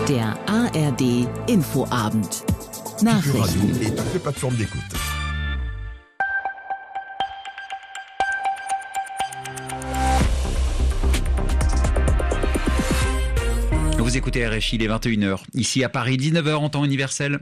Der ARD Infoabend. Nachrichten et toutes les plateformes d'écoute. Vous écoutez RFI, il est 21h. Ici à Paris, 19h en temps universel.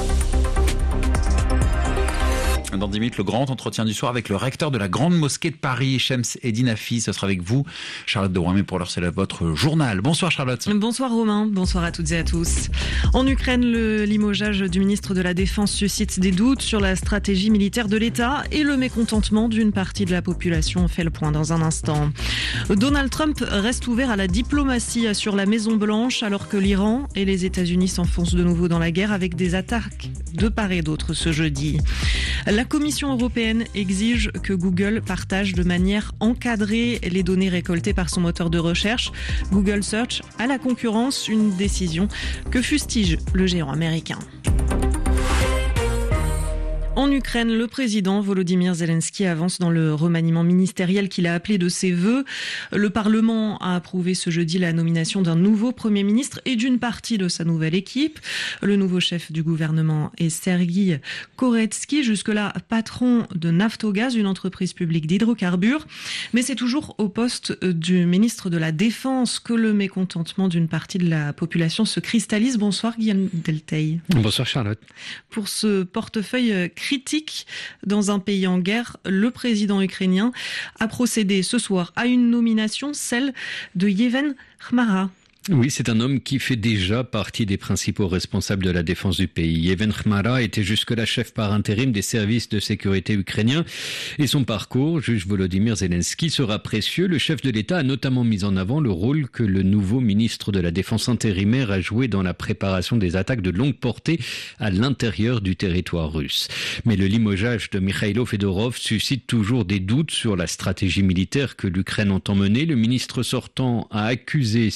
Dans 10 minutes, le grand entretien du soir avec le recteur de la Grande Mosquée de Paris, Shems Eddine Hafiz. Ce sera avec vous, Charlotte de Rouen. Mais pour l'heure, c'est votre journal. Bonsoir Charlotte. Bonsoir Romain, bonsoir à toutes et à tous. En Ukraine, le limogeage du ministre de la Défense suscite des doutes sur la stratégie militaire de l'État et le mécontentement d'une partie de la population. On fait le point dans un instant. Donald Trump reste ouvert à la diplomatie, assure la Maison-Blanche, alors que l'Iran et les États-Unis s'enfoncent de nouveau dans la guerre avec des attaques de part et d'autre ce jeudi. La Commission européenne exige que Google partage de manière encadrée les données récoltées par son moteur de recherche. Google Search à la concurrence, une décision que fustige le géant américain. En Ukraine, le président Volodymyr Zelensky avance dans le remaniement ministériel qu'il a appelé de ses vœux. Le Parlement a approuvé ce jeudi la nomination d'un nouveau Premier ministre et d'une partie de sa nouvelle équipe. Le nouveau chef du gouvernement est Sergueï Koretsky, jusque-là patron de Naftogaz, une entreprise publique d'hydrocarbures. Mais c'est toujours au poste du ministre de la Défense que le mécontentement d'une partie de la population se cristallise. Bonsoir Guillaume Delteil. Bonsoir Charlotte. Pour ce portefeuille critique dans un pays en guerre, le président ukrainien a procédé ce soir à une nomination, celle de Yevhen Khmara. Oui, c'est un homme qui fait déjà partie des principaux responsables de la défense du pays. Yevhen Khmara était jusque-là chef par intérim des services de sécurité ukrainiens et son parcours, juge Volodymyr Zelensky, sera précieux. Le chef de l'État a notamment mis en avant le rôle que le nouveau ministre de la Défense intérimaire a joué dans la préparation des attaques de longue portée à l'intérieur du territoire russe. Mais le limogeage de Mikhailo Fedorov suscite toujours des doutes sur la stratégie militaire que l'Ukraine entend mener. Le ministre sortant a accusé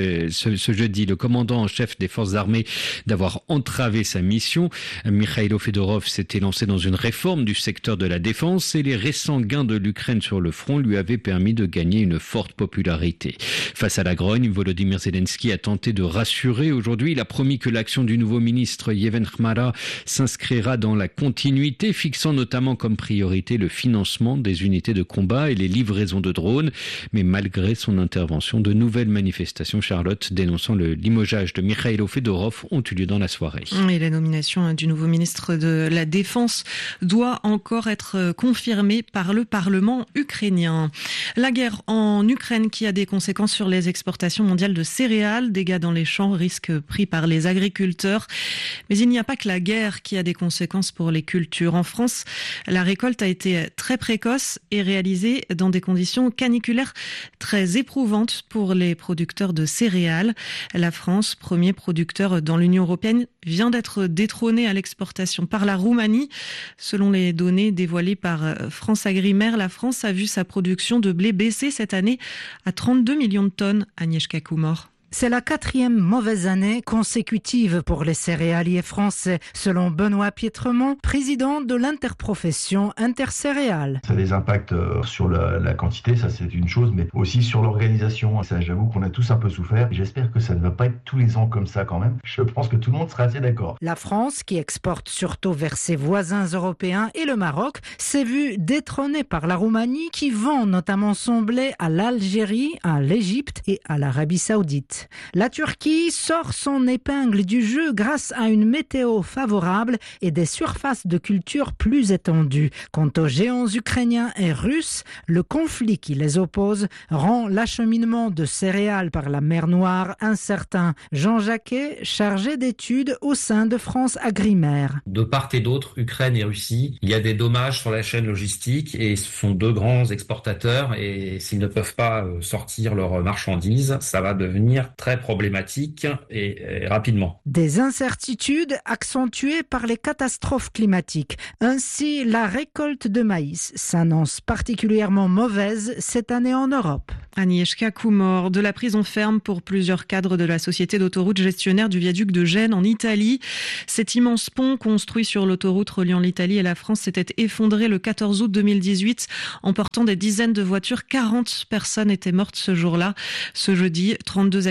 ce jeudi le commandant en chef des forces armées d'avoir entravé sa mission. Mikhailo Fedorov s'était lancé dans une réforme du secteur de la défense et les récents gains de l'Ukraine sur le front lui avaient permis de gagner une forte popularité. Face à la grogne, Volodymyr Zelensky a tenté de rassurer. Aujourd'hui, il a promis que l'action du nouveau ministre Yevhen Khmara s'inscrira dans la continuité, fixant notamment comme priorité le financement des unités de combat et les livraisons de drones. Mais malgré son intervention, de nouvelles manifestations, Charlotte, dénonçant le limogeage de Mikhailo Fedorov ont eu lieu dans la soirée. Et la nomination du nouveau ministre de la Défense doit encore être confirmée par le Parlement ukrainien. La guerre en Ukraine qui a des conséquences sur les exportations mondiales de céréales, dégâts dans les champs, risques pris par les agriculteurs. Mais il n'y a pas que la guerre qui a des conséquences pour les cultures. En France, la récolte a été très précoce et réalisée dans des conditions caniculaires très éprouvantes pour les producteurs de céréales. La France, premier producteur dans l'Union européenne, vient d'être détrônée à l'exportation par la Roumanie. Selon les données dévoilées par France Agrimaire, la France a vu sa production de blé baisser cette année à 32 millions de tonnes. Agnieszka Kumor. C'est la 4e mauvaise année consécutive pour les céréaliers français, selon Benoît Pietremont, président de l'interprofession intercéréales. Ça a des impacts sur la quantité, ça c'est une chose, mais aussi sur l'organisation. Ça, j'avoue qu'on a tous un peu souffert. J'espère que ça ne va pas être tous les ans comme ça quand même. Je pense que tout le monde sera assez d'accord. La France, qui exporte surtout vers ses voisins européens et le Maroc, s'est vue détrônée par la Roumanie qui vend notamment son blé à l'Algérie, à l'Égypte et à l'Arabie Saoudite. La Turquie sort son épingle du jeu grâce à une météo favorable et des surfaces de culture plus étendues. Quant aux géants ukrainiens et russes, le conflit qui les oppose rend l'acheminement de céréales par la mer Noire incertain. Jean Jacquet, chargé d'études au sein de France Agrimaire. De part et d'autre, Ukraine et Russie, il y a des dommages sur la chaîne logistique et ce sont deux grands exportateurs et s'ils ne peuvent pas sortir leurs marchandises, ça va devenir très problématique et rapidement. Des incertitudes accentuées par les catastrophes climatiques. Ainsi, la récolte de maïs s'annonce particulièrement mauvaise cette année en Europe. Agnieszka Kumor, de la prison ferme pour plusieurs cadres de la société d'autoroute gestionnaire du viaduc de Gênes en Italie. Cet immense pont construit sur l'autoroute reliant l'Italie et la France s'était effondré le 14 août 2018, emportant des dizaines de voitures. 40 personnes étaient mortes ce jour-là. Ce jeudi, 32 accusés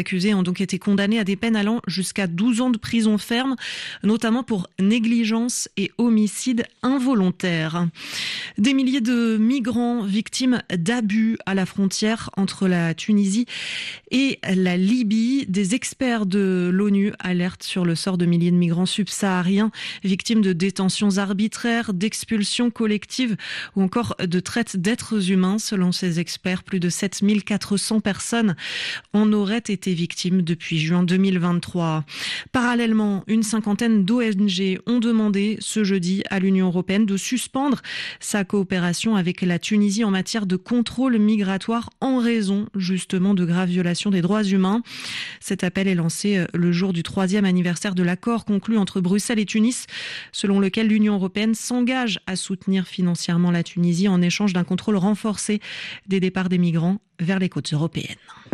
accusés ont donc été condamnés à des peines allant jusqu'à 12 ans de prison ferme, notamment pour négligence et homicide involontaire. Des milliers de migrants victimes d'abus à la frontière entre la Tunisie et la Libye. Des experts de l'ONU alertent sur le sort de milliers de migrants subsahariens victimes de détentions arbitraires, d'expulsions collectives ou encore de traite d'êtres humains. Selon ces experts, plus de 7400 personnes en auraient été victimes depuis juin 2023. Parallèlement, une cinquantaine d'ONG ont demandé ce jeudi à l'Union européenne de suspendre sa coopération avec la Tunisie en matière de contrôle migratoire en raison justement de graves violations des droits humains. Cet appel est lancé le jour du 3e anniversaire de l'accord conclu entre Bruxelles et Tunis, selon lequel l'Union européenne s'engage à soutenir financièrement la Tunisie en échange d'un contrôle renforcé des départs des migrants vers les côtes européennes.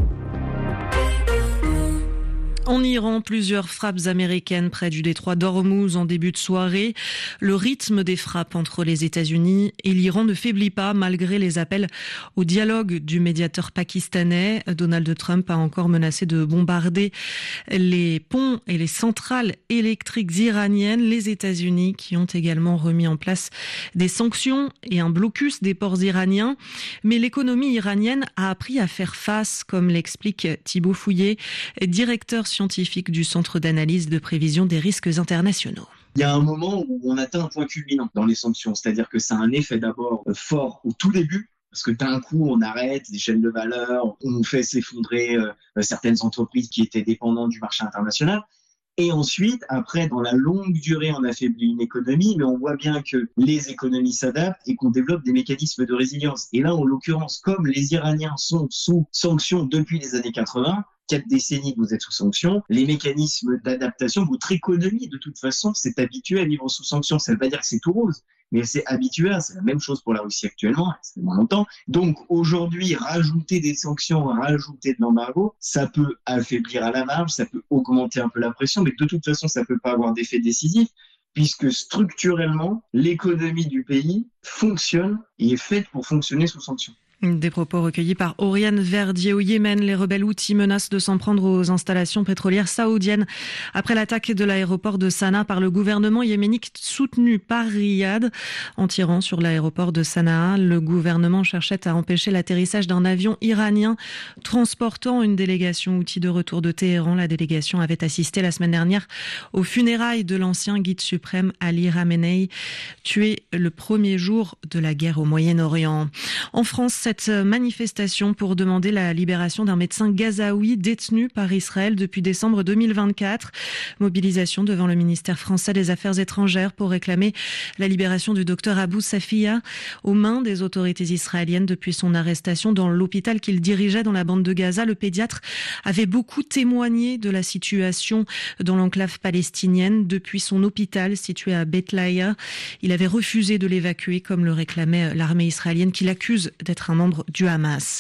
En Iran, plusieurs frappes américaines près du détroit d'Ormuz en début de soirée. Le rythme des frappes entre les États-Unis et l'Iran ne faiblit pas malgré les appels au dialogue du médiateur pakistanais. Donald Trump a encore menacé de bombarder les ponts et les centrales électriques iraniennes. Les États-Unis qui ont également remis en place des sanctions et un blocus des ports iraniens. Mais l'économie iranienne a appris à faire face, comme l'explique Thibaut Fouillet, directeur scientifique du Centre d'analyse de prévision des risques internationaux. Il y a un moment où on atteint un point culminant dans les sanctions, c'est-à-dire que ça a un effet d'abord fort au tout début, parce que d'un coup on arrête des chaînes de valeur, on fait s'effondrer certaines entreprises qui étaient dépendantes du marché international. Et ensuite, après, dans la longue durée, on affaiblit une économie, mais on voit bien que les économies s'adaptent et qu'on développe des mécanismes de résilience. Et là, en l'occurrence, comme les Iraniens sont sous sanctions depuis les années 80, 4 décennies que vous êtes sous sanctions, les mécanismes d'adaptation, votre économie, de toute façon, s'est habituée à vivre sous sanctions. Ça ne veut pas dire que c'est tout rose, mais elle s'est habituée à, c'est la même chose pour la Russie actuellement, c'est moins longtemps. Donc, aujourd'hui, rajouter des sanctions, rajouter de l'embargo, ça peut affaiblir à la marge, ça peut augmenter un peu la pression, mais de toute façon, ça ne peut pas avoir d'effet décisif, puisque structurellement, l'économie du pays fonctionne et est faite pour fonctionner sous sanctions. Des propos recueillis par Oriane Verdier. Au Yémen, les rebelles houthis menacent de s'en prendre aux installations pétrolières saoudiennes après l'attaque de l'aéroport de Sanaa par le gouvernement yéménite soutenu par Riyad. En tirant sur l'aéroport de Sanaa, le gouvernement cherchait à empêcher l'atterrissage d'un avion iranien transportant une délégation houthi de retour de Téhéran. La délégation avait assisté la semaine dernière aux funérailles de l'ancien guide suprême Ali Khamenei, tué le premier jour de la guerre au Moyen-Orient. En France, cette manifestation pour demander la libération d'un médecin gazaoui détenu par Israël depuis décembre 2024. Mobilisation devant le ministère français des Affaires étrangères pour réclamer la libération du docteur Abou Safia aux mains des autorités israéliennes depuis son arrestation dans l'hôpital qu'il dirigeait dans la bande de Gaza. Le pédiatre avait beaucoup témoigné de la situation dans l'enclave palestinienne depuis son hôpital situé à Beit Laïa. Il avait refusé de l'évacuer comme le réclamait l'armée israélienne qui l'accuse d'être un membre du Hamas.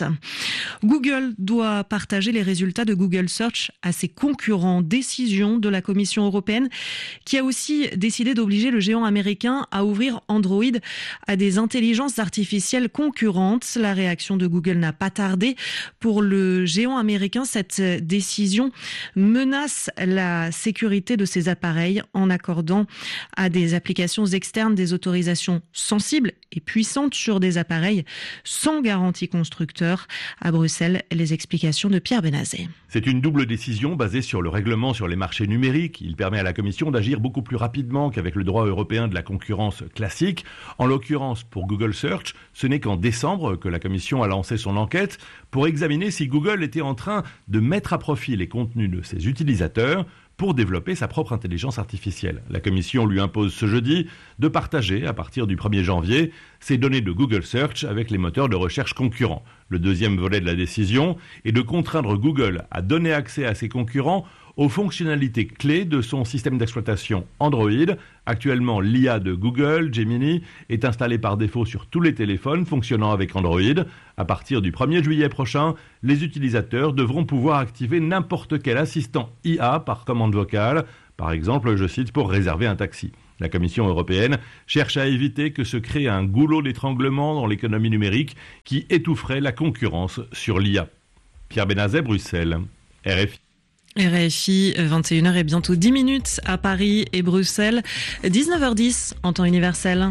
Google doit partager les résultats de Google Search à ses concurrents. Décision de la Commission européenne qui a aussi décidé d'obliger le géant américain à ouvrir Android à des intelligences artificielles concurrentes. La réaction de Google n'a pas tardé. Pour le géant américain, cette décision menace la sécurité de ses appareils en accordant à des applications externes des autorisations sensibles et puissantes sur des appareils sans garantie constructeur. À Bruxelles, les explications de Pierre Benazet. C'est une double décision basée sur le règlement sur les marchés numériques. Il permet à la Commission d'agir beaucoup plus rapidement qu'avec le droit européen de la concurrence classique. En l'occurrence, pour Google Search, ce n'est qu'en décembre que la Commission a lancé son enquête pour examiner si Google était en train de mettre à profit les contenus de ses utilisateurs pour développer sa propre intelligence artificielle. La Commission lui impose ce jeudi de partager, à partir du 1er janvier, ses données de Google Search avec les moteurs de recherche concurrents. Le deuxième volet de la décision est de contraindre Google à donner accès à ses concurrents aux fonctionnalités clés de son système d'exploitation Android. Actuellement, l'IA de Google, Gemini, est installée par défaut sur tous les téléphones fonctionnant avec Android. À partir du 1er juillet prochain, les utilisateurs devront pouvoir activer n'importe quel assistant IA par commande vocale, par exemple, je cite, pour réserver un taxi. La Commission européenne cherche à éviter que se crée un goulot d'étranglement dans l'économie numérique qui étoufferait la concurrence sur l'IA. Pierre Benazet, Bruxelles, RFI. RFI, 21h et bientôt 10 minutes à Paris et Bruxelles, 19h10 en temps universel.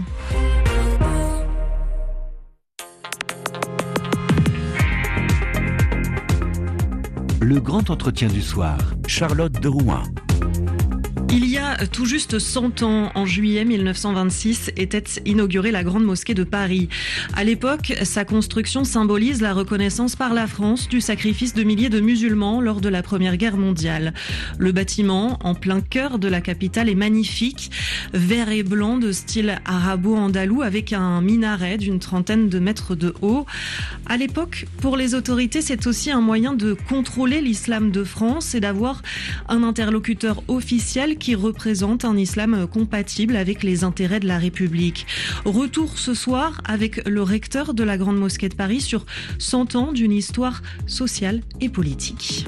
Le grand entretien du soir, Charlotte de Rouen. Il y a tout juste 100 ans, en juillet 1926, était inaugurée la Grande Mosquée de Paris. À l'époque, sa construction symbolise la reconnaissance par la France du sacrifice de milliers de musulmans lors de la Première Guerre mondiale. Le bâtiment, en plein cœur de la capitale, est magnifique, vert et blanc de style arabo-andalou avec un minaret d'une trentaine de mètres de haut. À l'époque, pour les autorités, c'est aussi un moyen de contrôler l'islam de France et d'avoir un interlocuteur officiel qui représente un islam compatible avec les intérêts de la République. Retour ce soir avec le recteur de la Grande Mosquée de Paris sur 100 ans d'une histoire sociale et politique.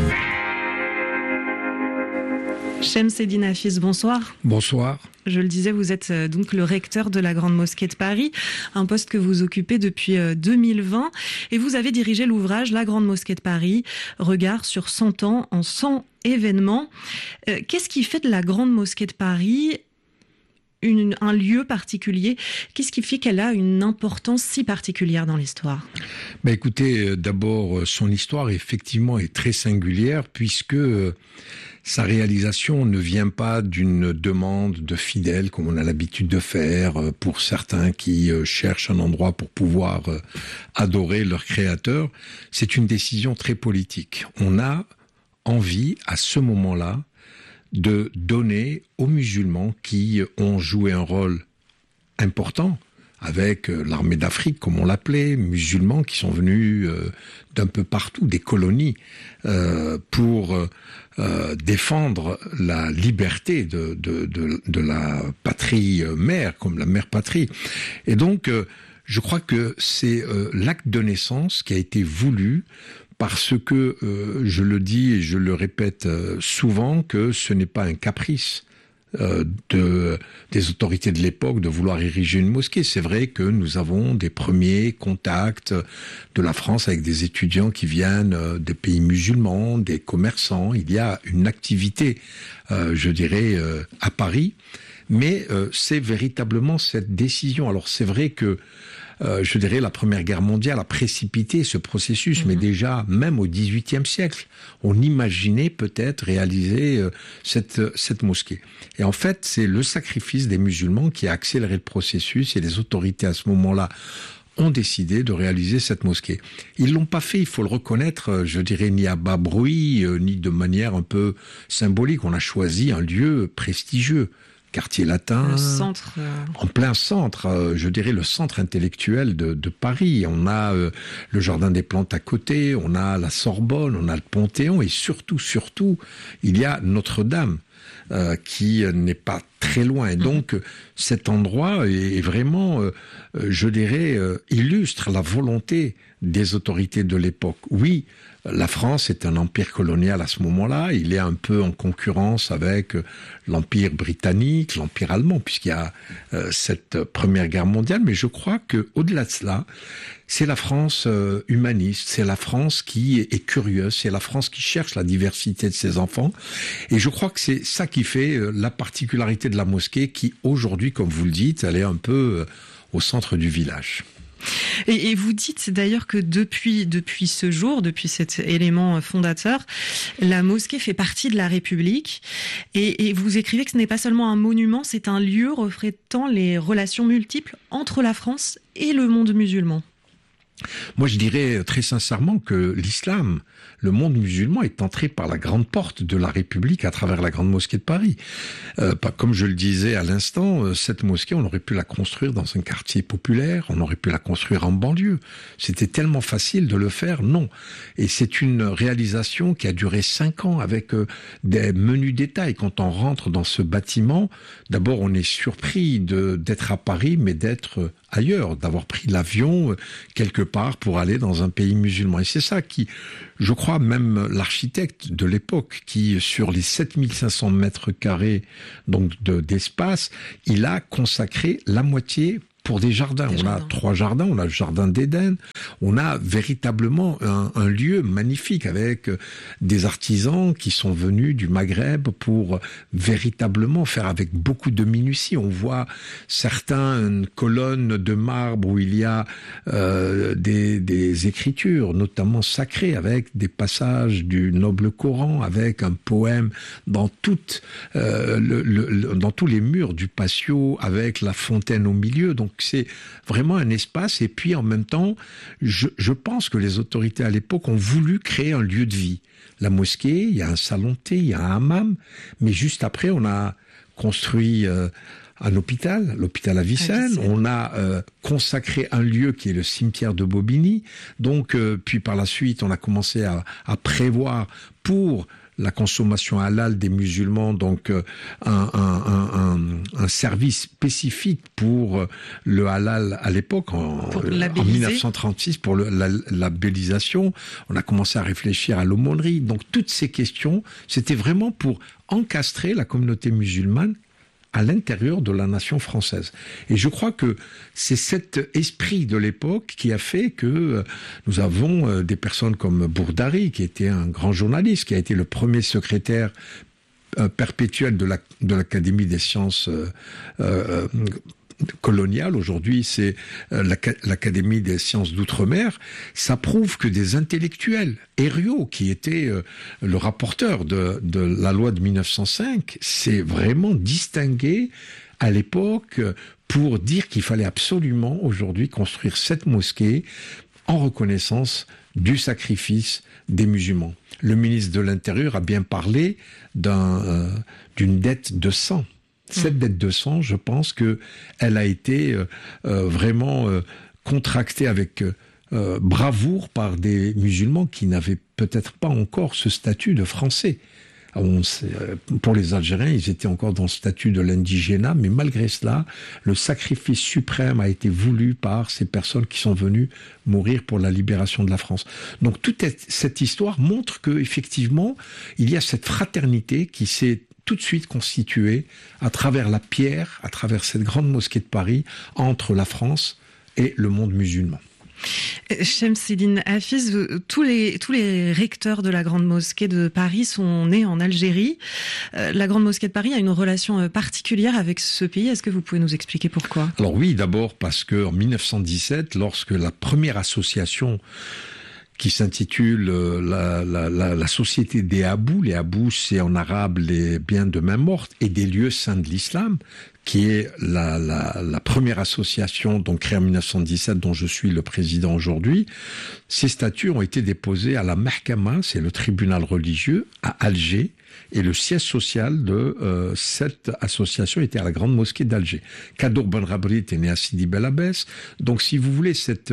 Chemseddine Hafiz, bonsoir. Bonsoir. Je le disais, vous êtes donc le recteur de la Grande Mosquée de Paris, un poste que vous occupez depuis 2020. Et vous avez dirigé l'ouvrage La Grande Mosquée de Paris, regard sur 100 ans en 100 événements. Qu'est-ce qui fait de la Grande Mosquée de Paris un lieu particulier? Qu'est-ce qui fait qu'elle a une importance si particulière dans l'histoire? Écoutez, d'abord, son histoire effectivement est très singulière puisque sa réalisation ne vient pas d'une demande de fidèles comme on a l'habitude de faire pour certains qui cherchent un endroit pour pouvoir adorer leur créateur. C'est une décision très politique. On a envie à ce moment-là de donner aux musulmans qui ont joué un rôle important avec l'armée d'Afrique, comme on l'appelait, musulmans qui sont venus d'un peu partout, des colonies, pour défendre la liberté de la patrie mère, comme la mère patrie. Et donc, je crois que c'est l'acte de naissance qui a été voulu parce que, je le dis et je le répète souvent, que ce n'est pas un caprice des autorités de l'époque de vouloir ériger une mosquée. C'est vrai que nous avons des premiers contacts de la France avec des étudiants qui viennent des pays musulmans, des commerçants. Il y a une activité, je dirais, à Paris. Mais c'est véritablement cette décision. Alors c'est vrai que je dirais la Première Guerre mondiale a précipité ce processus, mais déjà, même au XVIIIe siècle, on imaginait peut-être réaliser cette mosquée. Et en fait, c'est le sacrifice des musulmans qui a accéléré le processus et les autorités à ce moment-là ont décidé de réaliser cette mosquée. Ils l'ont pas fait, il faut le reconnaître, je dirais, ni à bas bruit, ni de manière un peu symbolique. On a choisi un lieu prestigieux. Quartier latin, le centre, en plein centre, je dirais le centre intellectuel de Paris. On a le Jardin des Plantes à côté, on a la Sorbonne, on a le Panthéon et surtout, il y a Notre-Dame qui n'est pas très loin. Et donc, cet endroit est vraiment, je dirais, illustre la volonté des autorités de l'époque. Oui, la France est un empire colonial à ce moment-là. Il est un peu en concurrence avec l'empire britannique, l'empire allemand, puisqu'il y a cette Première Guerre mondiale. Mais je crois que, au-delà de cela, c'est la France humaniste, c'est la France qui est curieuse, c'est la France qui cherche la diversité de ses enfants. Et je crois que c'est ça qui fait la particularité de la mosquée, qui aujourd'hui, comme vous le dites, elle est un peu au centre du village. Et vous dites d'ailleurs que depuis ce jour, depuis cet élément fondateur, la mosquée fait partie de la République. Et vous écrivez que ce n'est pas seulement un monument, c'est un lieu reflétant les relations multiples entre la France et le monde musulman. Moi, je dirais très sincèrement que l'islam, le monde musulman est entré par la grande porte de la République à travers la Grande Mosquée de Paris. Comme je le disais à l'instant, cette mosquée, on aurait pu la construire dans un quartier populaire, on aurait pu la construire en banlieue. C'était tellement facile de le faire, non. Et c'est une réalisation qui a duré 5 ans avec des menus détails. Quand on rentre dans ce bâtiment, d'abord on est surpris d'être à Paris, mais d'être ailleurs, d'avoir pris l'avion quelque part pour aller dans un pays musulman. Et c'est ça qui, je crois, même l'architecte de l'époque, qui sur les 7500 mètres carrés donc d'espace, il a consacré la moitié pour des jardins. On a 3 jardins, on a le jardin d'Éden, on a véritablement un lieu magnifique avec des artisans qui sont venus du Maghreb pour véritablement faire avec beaucoup de minutie. On voit certaines colonnes de marbre où il y a des écritures, notamment sacrées, avec des passages du noble Coran, avec un poème dans dans tous les murs du patio, avec la fontaine au milieu. Donc c'est vraiment un espace. Et puis en même temps, je pense que les autorités à l'époque ont voulu créer un lieu de vie. La mosquée, il y a un salon de thé, il y a un hammam, mais juste après, on a construit un hôpital, l'hôpital Avicenne. On a consacré un lieu qui est le cimetière de Bobigny. Donc, puis par la suite, on a commencé à prévoir pour la consommation halal des musulmans, donc un service spécifique pour le halal à l'époque, en 1936, pour la labellisation. On a commencé à réfléchir à l'aumônerie. Donc toutes ces questions, c'était vraiment pour encastrer la communauté musulmane à l'intérieur de la nation française. Et je crois que c'est cet esprit de l'époque qui a fait que nous avons des personnes comme Bourdari, qui était un grand journaliste, qui a été le premier secrétaire perpétuel de l'Académie des sciences coloniale. Aujourd'hui, c'est l'Académie des sciences d'outre-mer. Ça prouve que des intellectuels, Herriot, qui était le rapporteur de la loi de 1905, s'est vraiment distingué à l'époque pour dire qu'il fallait absolument aujourd'hui construire cette mosquée en reconnaissance du sacrifice des musulmans. Le ministre de l'Intérieur a bien parlé d'une dette de sang. Cette dette de sang, je pense que elle a été vraiment contractée avec bravoure par des musulmans qui n'avaient peut-être pas encore ce statut de français. Pour les Algériens, ils étaient encore dans le statut de l'indigénat, mais malgré cela, le sacrifice suprême a été voulu par ces personnes qui sont venues mourir pour la libération de la France. Donc toute cette histoire montre que effectivement, il y a cette fraternité qui s'est tout de suite constituée à travers la pierre, à travers cette grande mosquée de Paris, entre la France et le monde musulman. Chemseddine Hafiz, tous les recteurs de la Grande Mosquée de Paris sont nés en Algérie. La Grande Mosquée de Paris a une relation particulière avec ce pays. Est-ce que vous pouvez nous expliquer pourquoi ? Alors oui, d'abord parce qu'en 1917, lorsque la première association qui s'intitule la Société des Habous. Les Habous, c'est en arabe les biens de main morte et des lieux saints de l'islam, qui est la première association donc créée en 1917 dont je suis le président aujourd'hui. Ces statuts ont été déposés à la Mahkama, c'est le tribunal religieux, à Alger, et le siège social de cette association était à la Grande Mosquée d'Alger. Kadour Ben Rabrit est né à Sidi Bel Abbès. Donc, si vous voulez, cette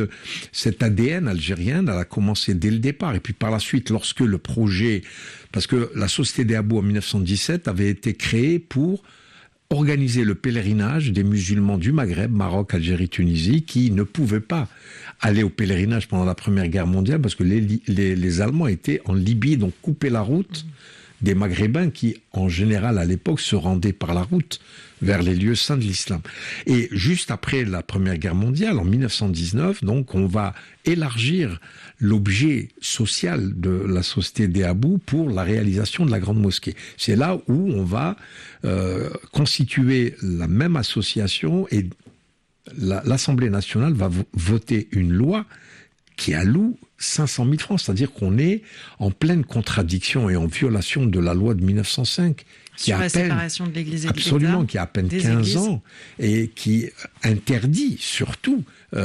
ADN algérienne, elle a commencé dès le départ. Et puis, par la suite, lorsque le projet... Parce que la Société des Habous, en 1917, avait été créée pour organiser le pèlerinage des musulmans du Maghreb, Maroc, Algérie, Tunisie, qui ne pouvaient pas aller au pèlerinage pendant la Première Guerre mondiale parce que les Allemands étaient en Libye, donc coupaient la route des Maghrébins qui, en général, à l'époque, se rendaient par la route vers les lieux saints de l'islam. Et juste après la Première Guerre mondiale, en 1919, donc, on va élargir l'objet social de la Société des Habous pour la réalisation de la Grande Mosquée. C'est là où on va constituer la même association et l'Assemblée nationale va voter une loi qui alloue 500 000 francs, c'est-à-dire qu'on est en pleine contradiction et en violation de la loi de 1905, qui sur la séparation de l'Église et de l'État, absolument, qui a à peine 15 ans et qui interdit surtout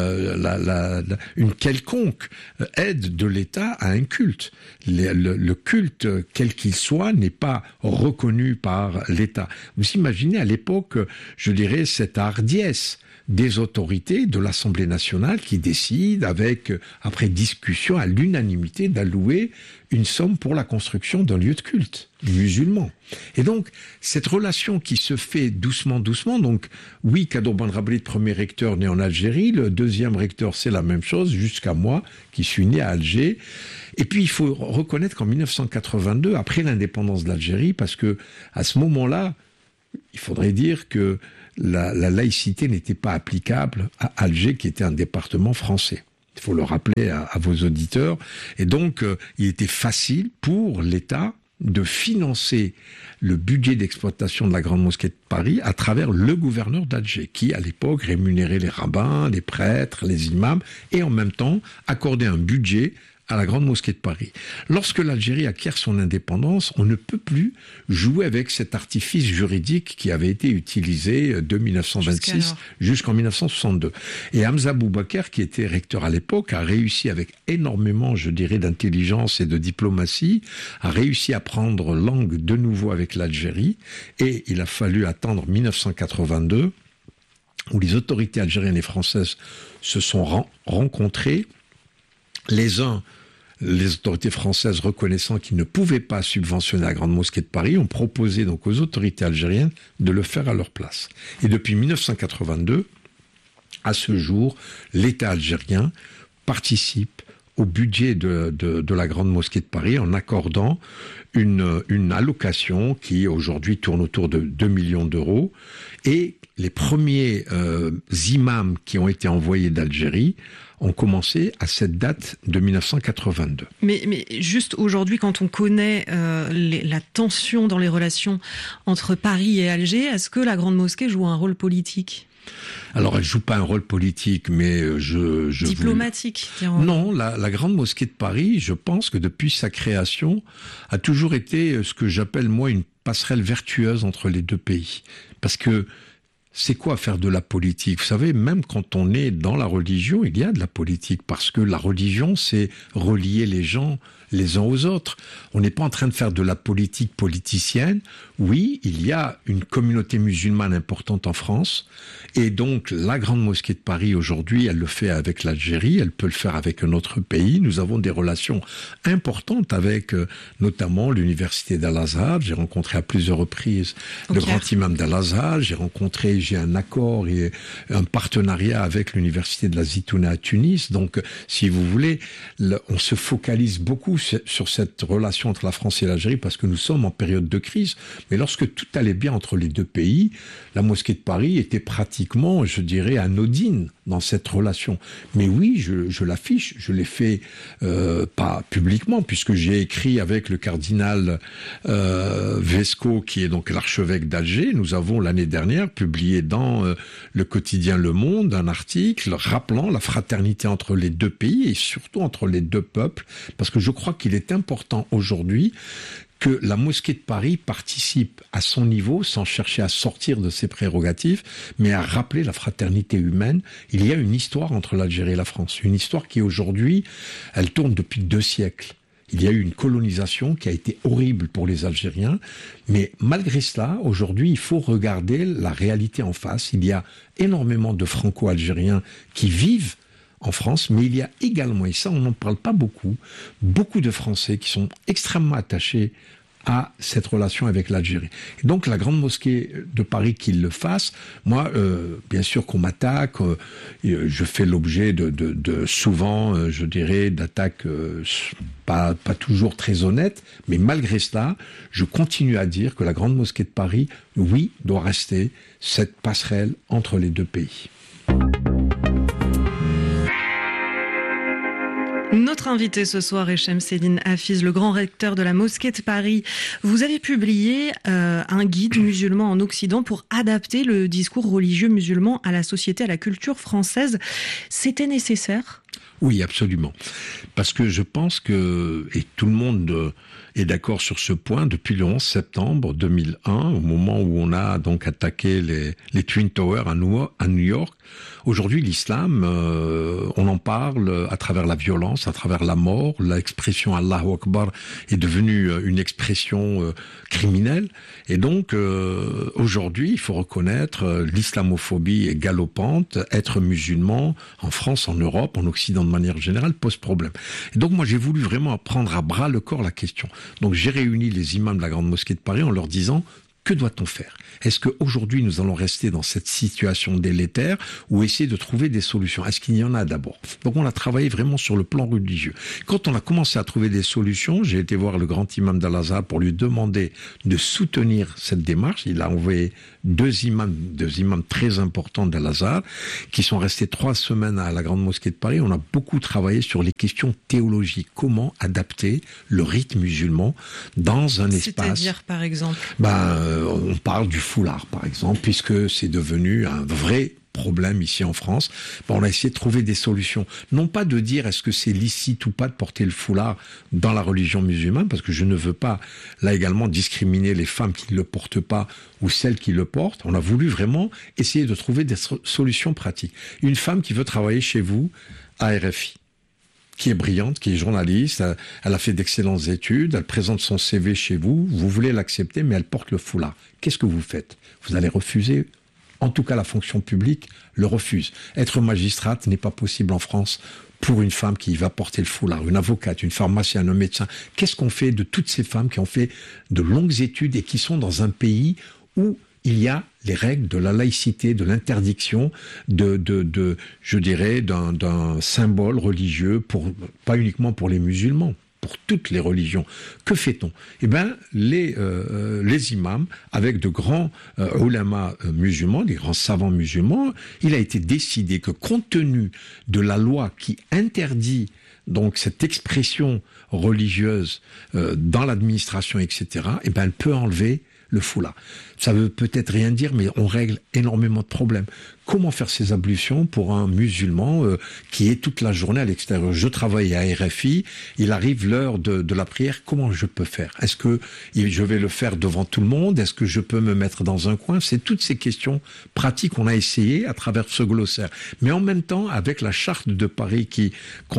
une quelconque aide de l'État à un culte. Le culte, quel qu'il soit, n'est pas reconnu par l'État. Vous imaginez à l'époque, je dirais, cette hardiesse des autorités de l'Assemblée nationale qui décident, après discussion à l'unanimité, d'allouer une somme pour la construction d'un lieu de culte musulman. Et donc, cette relation qui se fait doucement, donc, oui, Kadour Ben Rabrit, premier recteur né en Algérie, le deuxième recteur, c'est la même chose, jusqu'à moi, qui suis né à Alger. Et puis, il faut reconnaître qu'en 1982, après l'indépendance de l'Algérie, parce que à ce moment-là, il faudrait dire que la laïcité n'était pas applicable à Alger, qui était un département français. Il faut le rappeler à vos auditeurs. Et donc, il était facile pour l'État de financer le budget d'exploitation de la Grande Mosquée de Paris à travers le gouverneur d'Alger, qui, à l'époque, rémunérait les rabbins, les prêtres, les imams, et en même temps accordait un budget à la Grande Mosquée de Paris. Lorsque l'Algérie acquiert son indépendance, on ne peut plus jouer avec cet artifice juridique qui avait été utilisé de 1926 jusqu'en 1962. Et Hamza Boubacar, qui était recteur à l'époque, a réussi avec énormément, je dirais, d'intelligence et de diplomatie, a réussi à prendre langue de nouveau avec l'Algérie, et il a fallu attendre 1982, où les autorités algériennes et françaises se sont rencontrées, les autorités françaises reconnaissant qu'ils ne pouvaient pas subventionner la Grande Mosquée de Paris, ont proposé donc aux autorités algériennes de le faire à leur place. Et depuis 1982, à ce jour, l'État algérien participe au budget de la Grande Mosquée de Paris en accordant une allocation qui aujourd'hui tourne autour de 2 millions d'euros. Et les premiers imams qui ont été envoyés d'Algérie ont commencé à cette date de 1982. Mais juste aujourd'hui, quand on connaît la tension dans les relations entre Paris et Alger, est-ce que la Grande Mosquée joue un rôle politique ? Alors, elle joue pas un rôle politique, mais diplomatique. Non, la Grande Mosquée de Paris, je pense que depuis sa création, a toujours été ce que j'appelle, moi, une passerelle vertueuse entre les deux pays. Parce que c'est quoi faire de la politique ? Vous savez, même quand on est dans la religion, il y a de la politique, parce que la religion, c'est relier les gens les uns aux autres. On n'est pas en train de faire de la politique politicienne. Oui, il y a une communauté musulmane importante en France, et donc la Grande Mosquée de Paris aujourd'hui, elle le fait avec l'Algérie, elle peut le faire avec un autre pays. Nous avons des relations importantes avec notamment l'université d'Al-Azhar. J'ai rencontré à plusieurs reprises le grand imam d'Al-Azhar. J'ai un accord et un partenariat avec l'université de la Zitouna à Tunis. Donc, si vous voulez, on se focalise beaucoup sur cette relation entre la France et l'Algérie parce que nous sommes en période de crise. Mais lorsque tout allait bien entre les deux pays, la mosquée de Paris était pratiquement, je dirais, anodine dans cette relation. Mais oui, je l'affiche, je l'ai fait pas publiquement, puisque j'ai écrit avec le cardinal Vesco, qui est donc l'archevêque d'Alger. Nous avons l'année dernière publié dans le quotidien Le Monde un article rappelant la fraternité entre les deux pays et surtout entre les deux peuples, parce que je crois qu'il est important aujourd'hui que la mosquée de Paris participe à son niveau, sans chercher à sortir de ses prérogatives, mais à rappeler la fraternité humaine. Il y a une histoire entre l'Algérie et la France, une histoire qui aujourd'hui, elle tourne depuis 2 siècles. Il y a eu une colonisation qui a été horrible pour les Algériens, mais malgré cela, aujourd'hui, il faut regarder la réalité en face. Il y a énormément de Franco-Algériens qui vivent en France, mais il y a également, et ça on n'en parle pas beaucoup de Français qui sont extrêmement attachés à cette relation avec l'Algérie. Et donc la Grande Mosquée de Paris qu'il le fasse, moi, bien sûr qu'on m'attaque, je fais l'objet de souvent, je dirais, d'attaques pas toujours très honnêtes, mais malgré cela, je continue à dire que la Grande Mosquée de Paris, oui, doit rester cette passerelle entre les deux pays. Notre invité ce soir est Chemseddine Hafiz, le grand recteur de la mosquée de Paris. Vous avez publié un guide musulman en Occident pour adapter le discours religieux musulman à la société, à la culture française. C'était nécessaire ? Oui, absolument. Parce que je pense que, et tout le monde est d'accord sur ce point, depuis le 11 septembre 2001, au moment où on a donc attaqué les Twin Towers à New York, aujourd'hui l'islam, on en parle à travers la violence, à travers la mort. L'expression Allahu Akbar est devenue une expression criminelle. Et donc, aujourd'hui, il faut reconnaître, l'islamophobie est galopante. Être musulman, en France, en Europe, en Occident de manière générale, pose problème. Et donc, moi, j'ai voulu vraiment prendre à bras le corps la question. Donc, j'ai réuni les imams de la Grande Mosquée de Paris en leur disant, Que doit-on faire? Est-ce qu'aujourd'hui, nous allons rester dans cette situation délétère ou essayer de trouver des solutions? Est-ce qu'il y en a d'abord? Donc on a travaillé vraiment sur le plan religieux. Quand on a commencé à trouver des solutions, j'ai été voir le grand imam d'Al-Azhar pour lui demander de soutenir cette démarche. Il a envoyé deux imams très importants d'Al-Azhar qui sont restés 3 semaines à la Grande Mosquée de Paris. On a beaucoup travaillé sur les questions théologiques. Comment adapter le rite musulman dans un espace. C'est-à-dire, par exemple? On parle du foulard, par exemple, puisque c'est devenu un vrai problème ici en France. On a essayé de trouver des solutions. Non pas de dire est-ce que c'est licite ou pas de porter le foulard dans la religion musulmane, parce que je ne veux pas, là également, discriminer les femmes qui ne le portent pas ou celles qui le portent. On a voulu vraiment essayer de trouver des solutions pratiques. Une femme qui veut travailler chez vous à RFI, qui est brillante, qui est journaliste, elle a fait d'excellentes études, elle présente son CV chez vous, vous voulez l'accepter, mais elle porte le foulard. Qu'est-ce que vous faites? Vous allez refuser? En tout cas, la fonction publique le refuse. Être magistrate n'est pas possible en France pour une femme qui va porter le foulard, une avocate, une pharmacienne, un médecin. Qu'est-ce qu'on fait de toutes ces femmes qui ont fait de longues études et qui sont dans un pays où il y a les règles de la laïcité, de l'interdiction, je dirais, d'un symbole religieux, pas uniquement pour les musulmans, pour toutes les religions. Que fait-on? Les imams, avec de grands ulama musulmans, des grands savants musulmans, il a été décidé que compte tenu de la loi qui interdit donc cette expression religieuse dans l'administration, etc., elle peut enlever le foulard. Ça veut peut-être rien dire, mais on règle énormément de problèmes. Comment faire ces ablutions pour un musulman qui est toute la journée à l'extérieur? Je travaille à RFI, il arrive l'heure de la prière, comment je peux faire? Est-ce que je vais le faire devant tout le monde? Est-ce que je peux me mettre dans un coin? C'est toutes ces questions pratiques qu'on a essayé à travers ce glossaire. Mais en même temps, avec la charte de Paris qui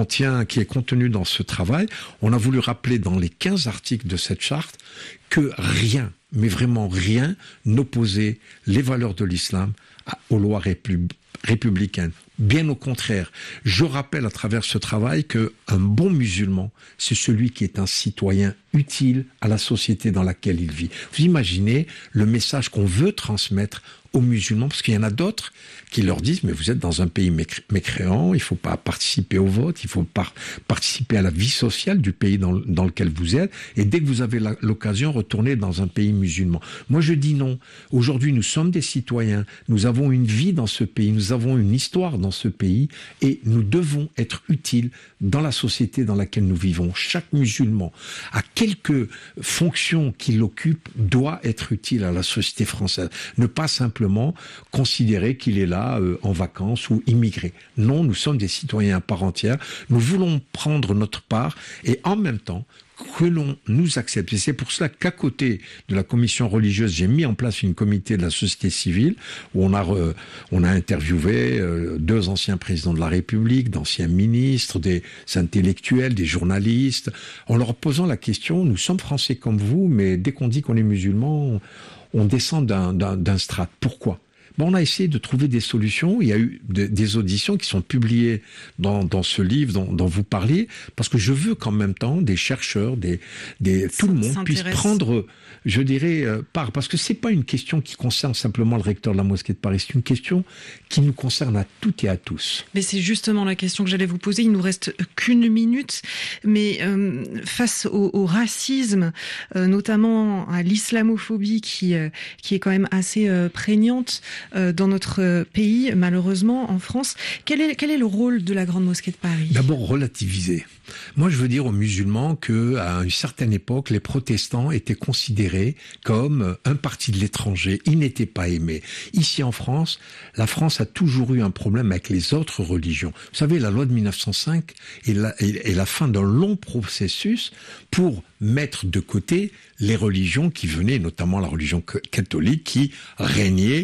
est contenue dans ce travail, on a voulu rappeler dans les 15 articles de cette charte que rien, mais vraiment rien, n'opposait les valeurs de l'islam aux lois républicaines. Bien au contraire, je rappelle à travers ce travail que un bon musulman, c'est celui qui est un citoyen utile à la société dans laquelle il vit. Vous imaginez le message qu'on veut transmettre aux musulmans, parce qu'il y en a d'autres qui leur disent mais vous êtes dans un pays mécréant, il ne faut pas participer au vote, il faut pas participer à la vie sociale du pays dans lequel vous êtes, et dès que vous avez l'occasion, retournez dans un pays musulman. Moi je dis non. Aujourd'hui nous sommes des citoyens, nous avons une vie dans ce pays, nous avons une histoire dans ce pays, et nous devons être utiles dans la société dans laquelle nous vivons. Chaque musulman, à quelque fonction qu'il occupe, doit être utile à la société française. Ne pas simplement considérer qu'il est là en vacances ou immigré. Non, nous sommes des citoyens à part entière. Nous voulons prendre notre part et en même temps que l'on nous accepte. Et c'est pour cela qu'à côté de la commission religieuse, j'ai mis en place une comité de la société civile où on a interviewé 2 anciens présidents de la République, d'anciens ministres, des intellectuels, des journalistes, en leur posant la question, nous sommes français comme vous, mais dès qu'on dit qu'on est musulman, on descend d'un strate. Pourquoi? On a essayé de trouver des solutions. Il y a eu des auditions qui sont publiées dans ce livre dont vous parliez, parce que je veux qu'en même temps, des chercheurs, tout le monde puisse prendre, je dirais, part. Parce que c'est pas une question qui concerne simplement le recteur de la mosquée de Paris, c'est une question qui nous concerne à toutes et à tous. Mais c'est justement la question que j'allais vous poser. Il nous reste qu'une minute, mais face au racisme, notamment à l'islamophobie qui est quand même assez prégnante dans notre pays, malheureusement, en France. Quel est le rôle de la Grande Mosquée de Paris? D'abord, relativiser. Moi, je veux dire aux musulmans qu'à une certaine époque, les protestants étaient considérés comme un parti de l'étranger. Ils n'étaient pas aimés. Ici, en France, la France a toujours eu un problème avec les autres religions. Vous savez, la loi de 1905 est la fin d'un long processus pour mettre de côté les religions qui venaient, notamment la religion catholique, qui régnait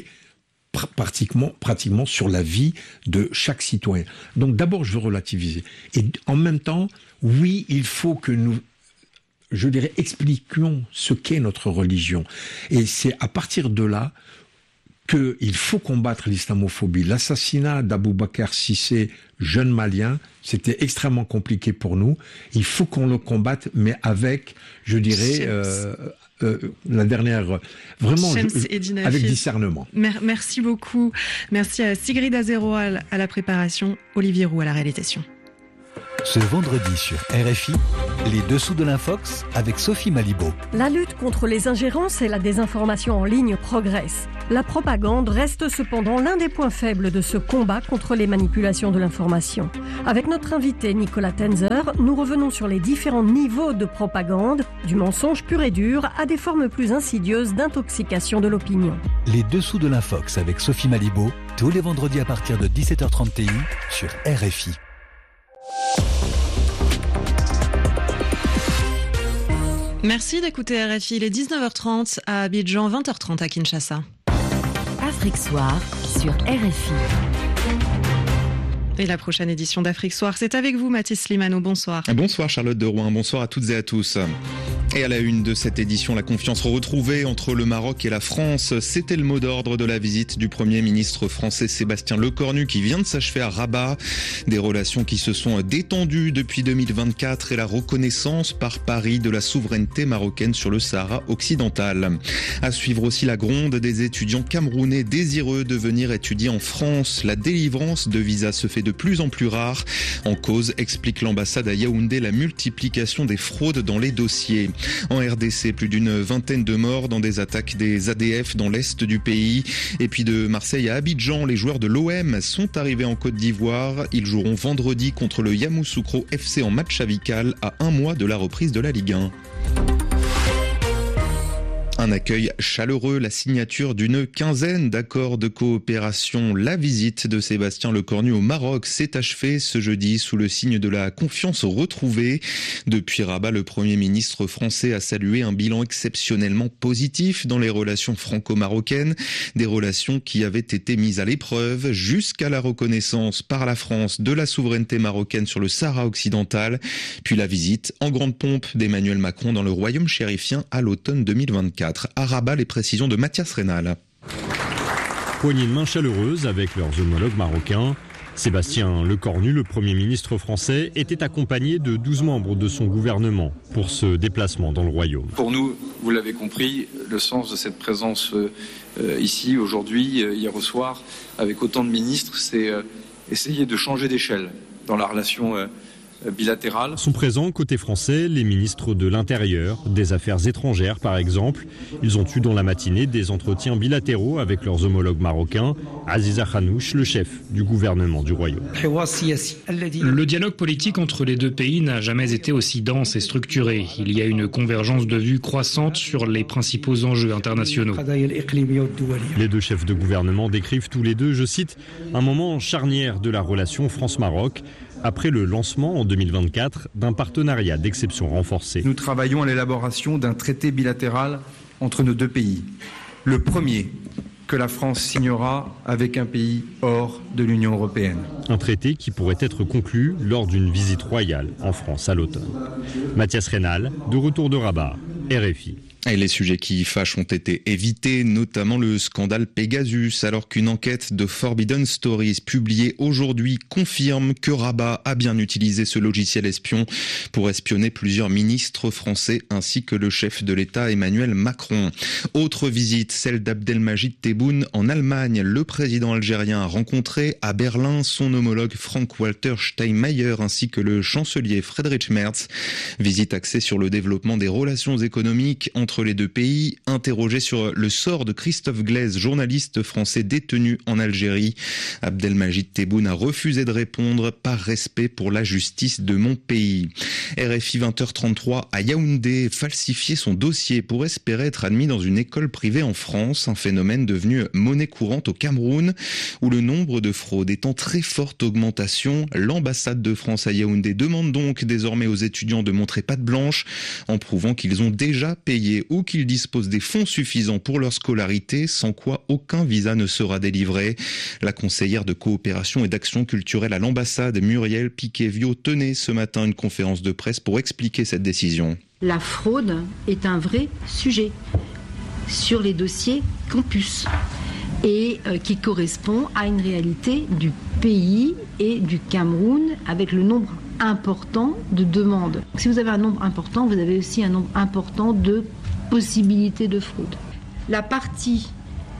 pratiquement sur la vie de chaque citoyen. Donc d'abord, je veux relativiser. Et en même temps, oui, il faut que nous, je dirais, expliquions ce qu'est notre religion. Et c'est à partir de là qu'il faut combattre l'islamophobie. L'assassinat d'Abou Bakr Cissé, jeune malien, c'était extrêmement compliqué pour nous. Il faut qu'on le combatte, mais avec, je dirais, la dernière, vraiment avec discernement. Merci beaucoup. Merci à Sigrid Azeroal à la préparation, Olivier Roux à la réalisation. Ce vendredi sur RFI, les dessous de l'Infox avec Sophie Malibaud. La lutte contre les ingérences et la désinformation en ligne progresse. La propagande reste cependant l'un des points faibles de ce combat contre les manipulations de l'information. Avec notre invité Nicolas Tenzer, nous revenons sur les différents niveaux de propagande, du mensonge pur et dur à des formes plus insidieuses d'intoxication de l'opinion. Les dessous de l'Infox avec Sophie Malibaud, tous les vendredis à partir de 17h30 TU sur RFI. Merci d'écouter RFI, il est 19h30 à Abidjan, 20h30 à Kinshasa. Afrique Soir sur RFI. Et la prochaine édition d'Afrique Soir, c'est avec vous Mathis Slimano, bonsoir. Bonsoir Charlotte de Rouen, bonsoir à toutes et à tous. Et à la une de cette édition, la confiance retrouvée entre le Maroc et la France. C'était le mot d'ordre de la visite du Premier ministre français Sébastien Lecornu qui vient de s'achever à Rabat. Des relations qui se sont détendues depuis 2024 et la reconnaissance par Paris de la souveraineté marocaine sur le Sahara occidental. À suivre aussi la gronde des étudiants camerounais désireux de venir étudier en France. La délivrance de visas se fait de plus en plus rare. En cause, explique l'ambassade à Yaoundé, la multiplication des fraudes dans les dossiers. En RDC, plus d'une vingtaine de morts dans des attaques des ADF dans l'est du pays. Et puis de Marseille à Abidjan, les joueurs de l'OM sont arrivés en Côte d'Ivoire. Ils joueront vendredi contre le Yamoussoukro FC en match amical à un mois de la reprise de la Ligue 1. Un accueil chaleureux, la signature d'une quinzaine d'accords de coopération. La visite de Sébastien Lecornu au Maroc s'est achevée ce jeudi sous le signe de la confiance retrouvée. Depuis Rabat, le Premier ministre français a salué un bilan exceptionnellement positif dans les relations franco-marocaines. Des relations qui avaient été mises à l'épreuve jusqu'à la reconnaissance par la France de la souveraineté marocaine sur le Sahara occidental. Puis la visite en grande pompe d'Emmanuel Macron dans le royaume chérifien à l'automne 2024. À Rabat, les précisions de Mathias Rénal. Poignée de main chaleureuse avec leurs homologues marocains. Sébastien Lecornu, le Premier ministre français, était accompagné de 12 membres de son gouvernement pour ce déplacement dans le royaume. Pour nous, vous l'avez compris, le sens de cette présence ici, aujourd'hui, hier au soir, avec autant de ministres, c'est essayer de changer d'échelle dans la relation bilatérale. Sont présents côté français les ministres de l'Intérieur, des Affaires étrangères par exemple. Ils ont eu dans la matinée des entretiens bilatéraux avec leurs homologues marocains. Aziza Khanouch, le chef du gouvernement du royaume. Le dialogue politique entre les deux pays n'a jamais été aussi dense et structuré. Il y a une convergence de vues croissante sur les principaux enjeux internationaux. Les deux chefs de gouvernement décrivent tous les deux, je cite, un moment charnière de la relation France-Maroc, après le lancement en 2024 d'un partenariat d'exception renforcé. Nous travaillons à l'élaboration d'un traité bilatéral entre nos deux pays. Le premier que la France signera avec un pays hors de l'Union européenne. Un traité qui pourrait être conclu lors d'une visite royale en France à l'automne. Mathias Rénal, de retour de Rabat, RFI. Et les sujets qui fâchent ont été évités, notamment le scandale Pegasus, alors qu'une enquête de Forbidden Stories publiée aujourd'hui confirme que Rabat a bien utilisé ce logiciel espion pour espionner plusieurs ministres français ainsi que le chef de l'État Emmanuel Macron. Autre visite, celle d'Abdelmajid Tebboune en Allemagne. Le président algérien a rencontré à Berlin son homologue Frank-Walter Steinmeier ainsi que le chancelier Friedrich Merz. Visite axée sur le développement des relations économiques entre les deux pays. Interrogé sur le sort de Christophe Glaise, journaliste français détenu en Algérie, Abdelmajid Tebboune a refusé de répondre par respect pour la justice de mon pays. RFI 20h33 à Yaoundé, falsifier son dossier pour espérer être admis dans une école privée en France, un phénomène devenu monnaie courante au Cameroun, où le nombre de fraudes est en très forte augmentation. L'ambassade de France à Yaoundé demande donc désormais aux étudiants de montrer patte blanche, en prouvant qu'ils ont déjà payé ou qu'ils disposent des fonds suffisants pour leur scolarité, sans quoi aucun visa ne sera délivré. La conseillère de coopération et d'action culturelle à l'ambassade, Muriel Piquet-Viau, tenait ce matin une conférence de presse pour expliquer cette décision. La fraude est un vrai sujet sur les dossiers campus et qui correspond à une réalité du pays et du Cameroun avec le nombre important de demandes. Si vous avez un nombre important, vous avez aussi un nombre important de possibilité de fraude. La partie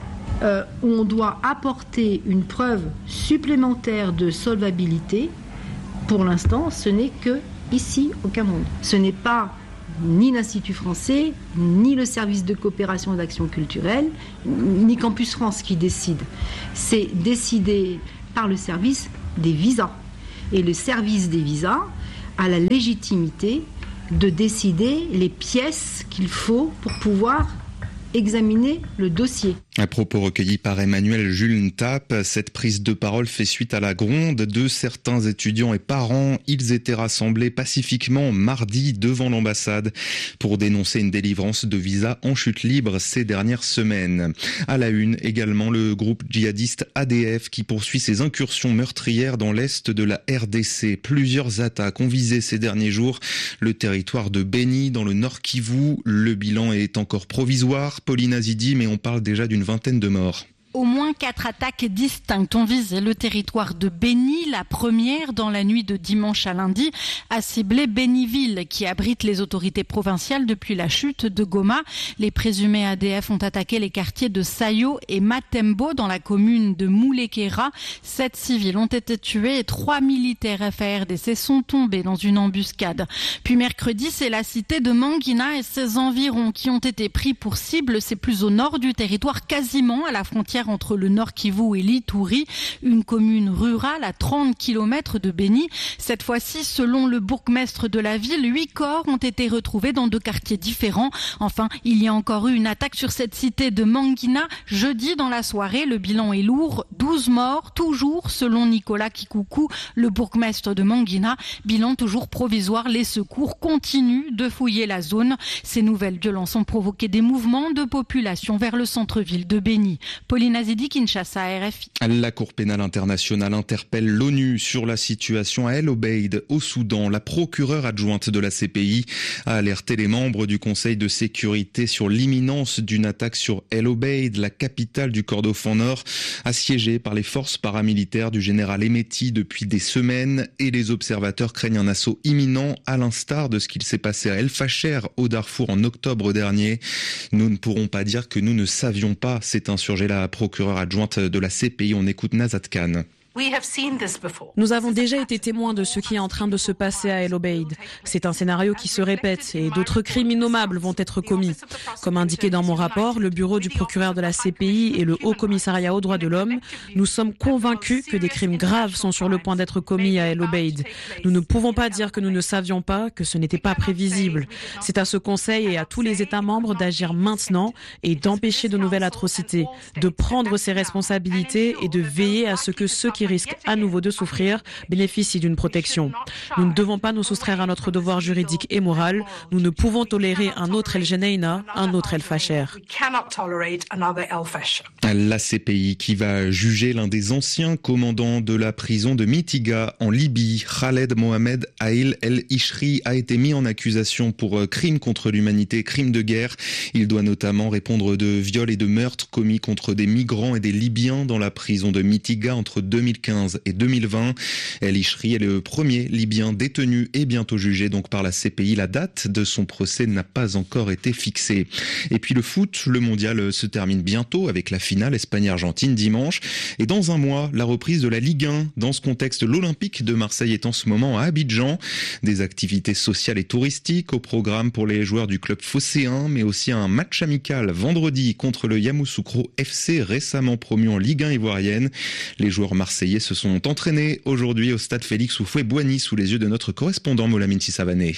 où on doit apporter une preuve supplémentaire de solvabilité, pour l'instant, ce n'est que ici au Cameroun. Ce n'est pas ni l'Institut français, ni le service de coopération et d'action culturelle, ni Campus France qui décide. C'est décidé par le service des visas. Et le service des visas a la légitimité de décider les pièces qu'il faut pour pouvoir examiner le dossier. À propos recueillis par Emmanuel Jules Ntap, cette prise de parole fait suite à la gronde de certains étudiants et parents. Ils étaient rassemblés pacifiquement mardi devant l'ambassade pour dénoncer une délivrance de visas en chute libre ces dernières semaines. À la une, également le groupe djihadiste ADF qui poursuit ses incursions meurtrières dans l'est de la RDC. Plusieurs attaques ont visé ces derniers jours le territoire de Beni dans le Nord Kivu. Le bilan est encore provisoire, Pauline Azidi, mais on parle déjà d'une vingtaine de morts. Au moins 4 attaques distinctes ont visé le territoire de Beni. La première, dans la nuit de dimanche à lundi, a ciblé Beniville, qui abrite les autorités provinciales depuis la chute de Goma. Les présumés ADF ont attaqué les quartiers de Sayo et Matembo dans la commune de Moulekera. 7 civils ont été tués et 3 militaires FARDC sont tombés dans une embuscade. Puis mercredi, c'est la cité de Mangina et ses environs qui ont été pris pour cible. C'est plus au nord du territoire, quasiment à la frontière entre le Nord Kivu et l'Ituri, une commune rurale à 30 km de Beni. Cette fois-ci, selon le bourgmestre de la ville, 8 corps ont été retrouvés dans 2 quartiers différents. Enfin, il y a encore eu une attaque sur cette cité de Mangina jeudi dans la soirée. Le bilan est lourd, 12 morts, toujours selon Nicolas Kikuku, le bourgmestre de Mangina. Bilan toujours provisoire, les secours continuent de fouiller la zone. Ces nouvelles violences ont provoqué des mouvements de population vers le centre-ville de Beni. Pauline Azidi, Kinshasa, RFI. La Cour pénale internationale interpelle l'ONU sur la situation à El Obeid, au Soudan. La procureure adjointe de la CPI a alerté les membres du Conseil de sécurité sur l'imminence d'une attaque sur El Obeid, la capitale du Kordofan Nord, assiégée par les forces paramilitaires du général Hemeti depuis des semaines. Et les observateurs craignent un assaut imminent, à l'instar de ce qu'il s'est passé à El Fasher, au Darfour, en octobre dernier. Nous ne pourrons pas dire que nous ne savions pas, s'est insurgée la procureure adjointe de la CPI. On écoute Nazat Khan. Nous avons déjà été témoins de ce qui est en train de se passer à El Obeid. C'est un scénario qui se répète et d'autres crimes innommables vont être commis. Comme indiqué dans mon rapport, le bureau du procureur de la CPI et le Haut Commissariat aux droits de l'homme, nous sommes convaincus que des crimes graves sont sur le point d'être commis à El Obeid. Nous ne pouvons pas dire que nous ne savions pas, que ce n'était pas prévisible. C'est à ce Conseil et à tous les États membres d'agir maintenant et d'empêcher de nouvelles atrocités, de prendre ses responsabilités et de veiller à ce que ceux qui risquent à nouveau de souffrir bénéficient d'une protection. Nous ne devons pas nous soustraire à notre devoir juridique et moral. Nous ne pouvons tolérer un autre El Geneina, un autre El Fasher. La CPI qui va juger l'un des anciens commandants de la prison de Mitiga en Libye, Khaled Mohamed Aïl El Ishri, a été mis en accusation pour crimes contre l'humanité, crimes de guerre. Il doit notamment répondre de viols et de meurtres commis contre des migrants et des Libyens dans la prison de Mitiga entre 2015 et 2020. El Ishri est le premier Libyen détenu et bientôt jugé donc par la CPI. La date de son procès n'a pas encore été fixée. Et puis le foot, le mondial se termine bientôt avec la finale Espagne-Argentine dimanche. Et dans un mois, la reprise de la Ligue 1. Dans ce contexte, l'Olympique de Marseille est en ce moment à Abidjan. Des activités sociales et touristiques au programme pour les joueurs du club phocéen, mais aussi un match amical vendredi contre le Yamoussoukro FC, récemment promu en Ligue 1 ivoirienne. Les joueurs marseillais se sont entraînés aujourd'hui au stade Félix Houphouët-Boigny sous les yeux de notre correspondant Molamine Sissavané.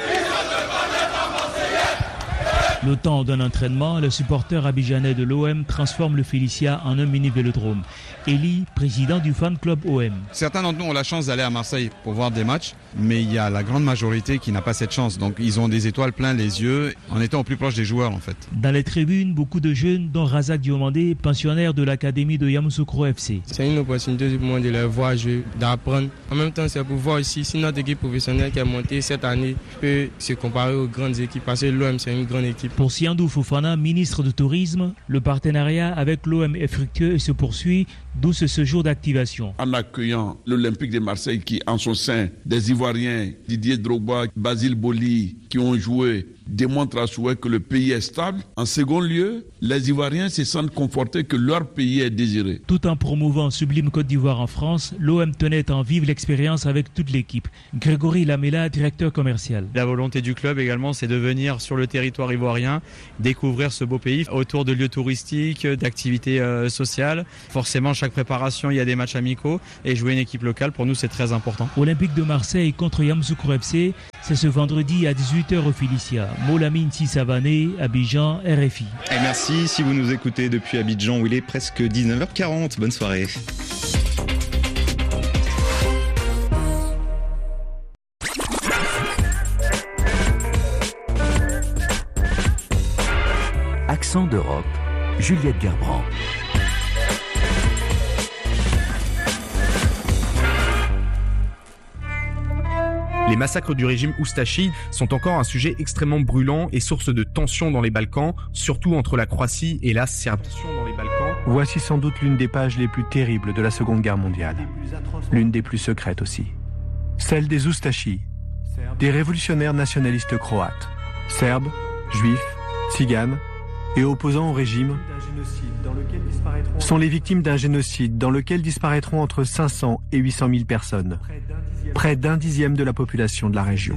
Le temps d'un entraînement, le supporter abidjanais de l'OM transforme le Félicia en un mini-vélodrome. Elie, président du fan club OM. Certains d'entre nous ont la chance d'aller à Marseille pour voir des matchs, mais il y a la grande majorité qui n'a pas cette chance. Donc ils ont des étoiles plein les yeux en étant au plus proche des joueurs en fait. Dans les tribunes, beaucoup de jeunes, dont Razak Diomandé, pensionnaire de l'académie de Yamoussoukro FC. C'est une opportunité pour moi de les voir jouer, d'apprendre. En même temps, c'est pour voir aussi si notre équipe professionnelle qui a monté cette année peut se comparer aux grandes équipes, parce que l'OM c'est une grande équipe. Pour Siandou Fofana, ministre de Tourisme, le partenariat avec l'OM est fructueux et se poursuit, d'où ce séjour d'activation. En accueillant l'Olympique de Marseille qui, en son sein, des Ivoiriens, Didier Drogba, Basile Boli, qui ont joué démontre à souhait que le pays est stable. En second lieu, les Ivoiriens se sentent confortés que leur pays est désiré. Tout en promouvant Sublime Côte d'Ivoire en France, l'OM tenait à vivre l'expérience avec toute l'équipe. Grégory Lamela, directeur commercial. La volonté du club également, c'est de venir sur le territoire ivoirien, découvrir ce beau pays autour de lieux touristiques, d'activités sociales. Forcément, chaque préparation, il y a des matchs amicaux et jouer une équipe locale, pour nous, c'est très important. Olympique de Marseille contre Yamoussoukro FC, c'est ce vendredi à 18h au Felicia. Molamine Sissavané, Abidjan, RFI. Et merci si vous nous écoutez depuis Abidjan où il est presque 19h40. Bonne soirée. Accent d'Europe, Juliette Gerbrand. Les massacres du régime Oustachi sont encore un sujet extrêmement brûlant et source de tensions dans les Balkans, surtout entre la Croatie et la Serbie. Voici sans doute l'une des pages les plus terribles de la Seconde Guerre mondiale. L'une des plus secrètes aussi. Celle des Oustachi, des révolutionnaires nationalistes croates, serbes, juifs, tziganes et opposants au régime, sont les victimes d'un génocide dans lequel disparaîtront entre 500 et 800 000 personnes, près d'un dixième de la population de la région.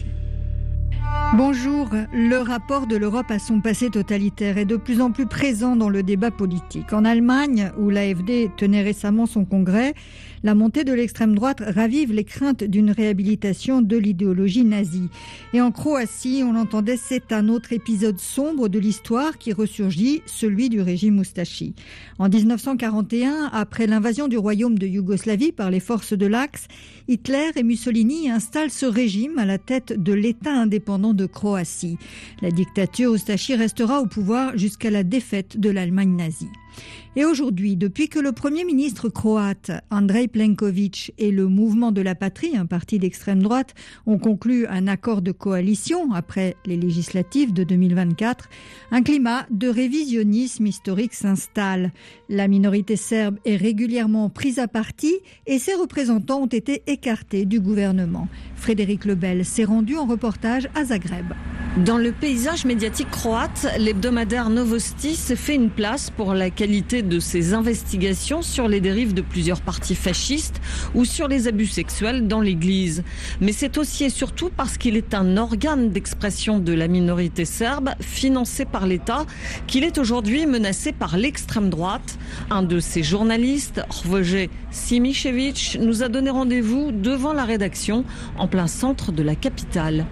Bonjour, le rapport de l'Europe à son passé totalitaire est de plus en plus présent dans le débat politique. En Allemagne, où l'AfD tenait récemment son congrès, la montée de l'extrême droite ravive les craintes d'une réhabilitation de l'idéologie nazie. Et en Croatie, on l'entendait, c'est un autre épisode sombre de l'histoire qui ressurgit, celui du régime Oustachi. En 1941, après l'invasion du royaume de Yougoslavie par les forces de l'Axe, Hitler et Mussolini installent ce régime à la tête de l'État indépendant de Croatie. La dictature Oustachi restera au pouvoir jusqu'à la défaite de l'Allemagne nazie. Et aujourd'hui, depuis que le Premier ministre croate Andrej Plenković et le Mouvement de la Patrie, un parti d'extrême droite, ont conclu un accord de coalition après les législatives de 2024, un climat de révisionnisme historique s'installe. La minorité serbe est régulièrement prise à partie et ses représentants ont été écartés du gouvernement. Frédéric Lebel s'est rendu en reportage à Zagreb. Dans le paysage médiatique croate, l'hebdomadaire Novosti s'est fait une place pour la qualité de ses investigations sur les dérives de plusieurs partis fascistes ou sur les abus sexuels dans l'Église. Mais c'est aussi et surtout parce qu'il est un organe d'expression de la minorité serbe, financé par l'État, qu'il est aujourd'hui menacé par l'extrême droite. Un de ses journalistes, Hrvoje Simišević, nous a donné rendez-vous devant la rédaction, en plein centre de la capitale.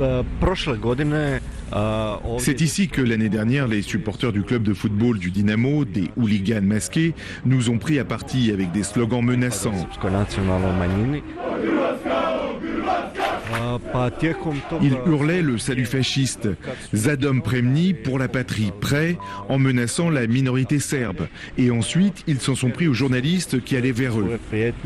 C'est ici que l'année dernière, les supporters du club de football du Dynamo, des hooligans masqués, nous ont pris à partie avec des slogans menaçants. Ils hurlaient le salut fasciste, Zadom Premni pour la patrie, prêt, en menaçant la minorité serbe. Et ensuite, ils s'en sont pris aux journalistes qui allaient vers eux.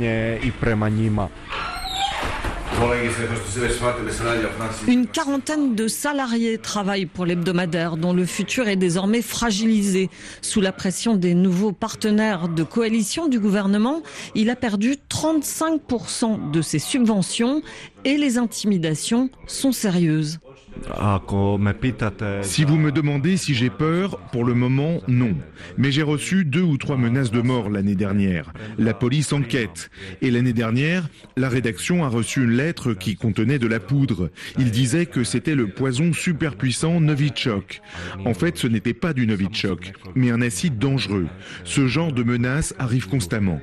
Une quarantaine de salariés travaillent pour l'hebdomadaire, dont le futur est désormais fragilisé. Sous la pression des nouveaux partenaires de coalition du gouvernement, il a perdu 35% de ses subventions et les intimidations sont sérieuses. Si vous me demandez si j'ai peur, pour le moment, non. Mais j'ai reçu 2 ou 3 menaces de mort l'année dernière. La police enquête. Et l'année dernière, la rédaction a reçu une lettre qui contenait de la poudre. Il disait que c'était le poison super puissant Novichok. En fait, ce n'était pas du Novichok, mais un acide dangereux. Ce genre de menaces arrive constamment.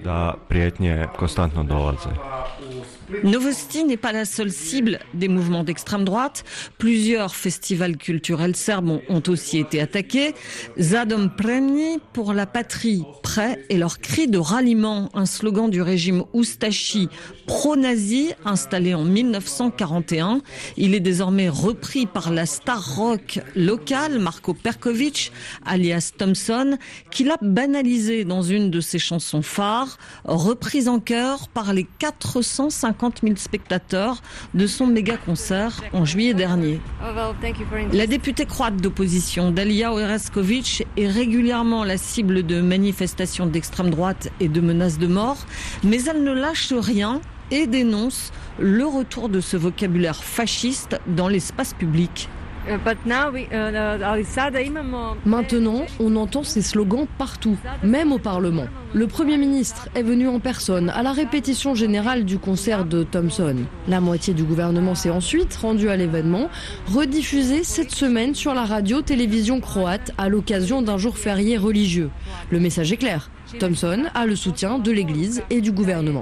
Novosti n'est pas la seule cible des mouvements d'extrême droite. Plusieurs festivals culturels serbes ont aussi été attaqués. Zadom Premni pour la patrie, prêt, et leur cri de ralliement, un slogan du régime Oustachi pro-nazi installé en 1941. Il est désormais repris par la star rock locale Marko Perković, alias Thompson, qui l'a banalisé dans une de ses chansons phares, reprise en chœur par les 450 000 spectateurs de son méga-concert en juillet dernier. La députée croate d'opposition, Dalia Oresković, est régulièrement la cible de manifestations d'extrême droite et de menaces de mort, mais elle ne lâche rien et dénonce le retour de ce vocabulaire fasciste dans l'espace public. Maintenant, on entend ces slogans partout, même au Parlement. Le Premier ministre est venu en personne à la répétition générale du concert de Thompson. La moitié du gouvernement s'est ensuite rendue à l'événement, rediffusé cette semaine sur la radio-télévision croate à l'occasion d'un jour férié religieux. Le message est clair. Thompson a le soutien de l'Église et du gouvernement.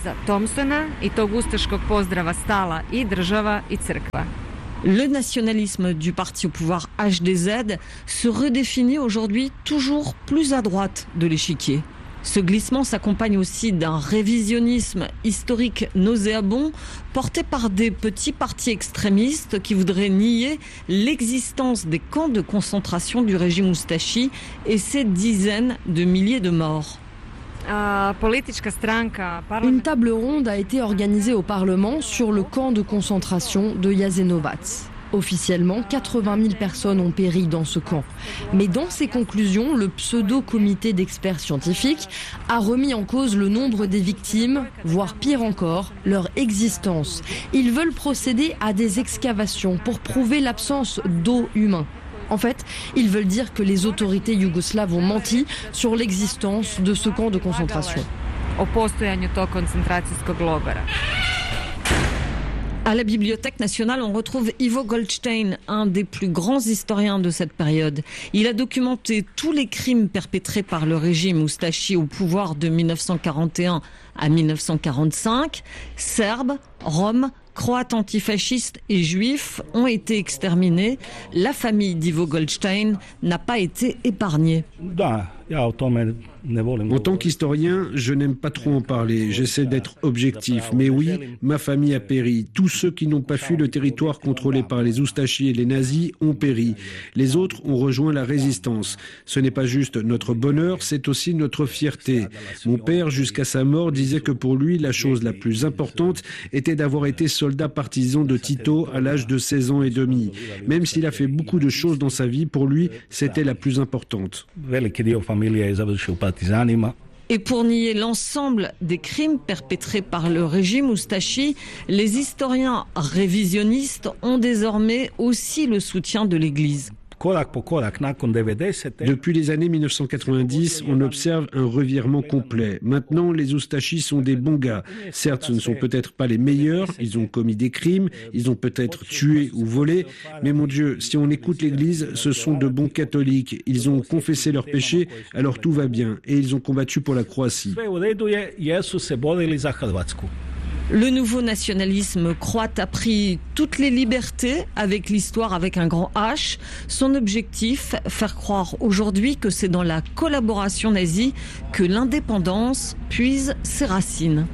Le nationalisme du parti au pouvoir HDZ se redéfinit aujourd'hui toujours plus à droite de l'échiquier. Ce glissement s'accompagne aussi d'un révisionnisme historique nauséabond porté par des petits partis extrémistes qui voudraient nier l'existence des camps de concentration du régime Oustachi et ses dizaines de milliers de morts. Une table ronde a été organisée au Parlement sur le camp de concentration de Jasenovac. Officiellement, 80 000 personnes ont péri dans ce camp. Mais dans ses conclusions, le pseudo-comité d'experts scientifiques a remis en cause le nombre des victimes, voire pire encore, leur existence. Ils veulent procéder à des excavations pour prouver l'absence d'eau humaine. En fait, ils veulent dire que les autorités yougoslaves ont menti sur l'existence de ce camp de concentration. À la Bibliothèque nationale, on retrouve Ivo Goldstein, un des plus grands historiens de cette période. Il a documenté tous les crimes perpétrés par le régime Oustachi au pouvoir de 1941 à 1945. Serbes, Roms, Croates antifascistes et juifs ont été exterminés. La famille d'Ivo Goldstein n'a pas été épargnée. En tant qu'historien, je n'aime pas trop en parler. J'essaie d'être objectif. Mais oui, ma famille a péri. Tous ceux qui n'ont pas fui le territoire contrôlé par les Oustachi et les nazis ont péri. Les autres ont rejoint la résistance. Ce n'est pas juste notre bonheur, c'est aussi notre fierté. Mon père, jusqu'à sa mort, disait que pour lui, la chose la plus importante était d'avoir été soldat partisan de Tito à l'âge de 16 ans et demi. Même s'il a fait beaucoup de choses dans sa vie, pour lui, c'était la plus importante. Et pour nier l'ensemble des crimes perpétrés par le régime Oustachi, les historiens révisionnistes ont désormais aussi le soutien de l'Église. Depuis les années 1990, on observe un revirement complet. Maintenant, les Oustachi sont des bons gars. Certes, ce ne sont peut-être pas les meilleurs, ils ont commis des crimes, ils ont peut-être tué ou volé, mais mon Dieu, si on écoute l'Église, ce sont de bons catholiques. Ils ont confessé leurs péchés, alors tout va bien, et ils ont combattu pour la Croatie. Le nouveau nationalisme croate a pris toutes les libertés avec l'histoire avec un grand H. Son objectif, faire croire aujourd'hui que c'est dans la collaboration nazie que l'indépendance puise ses racines.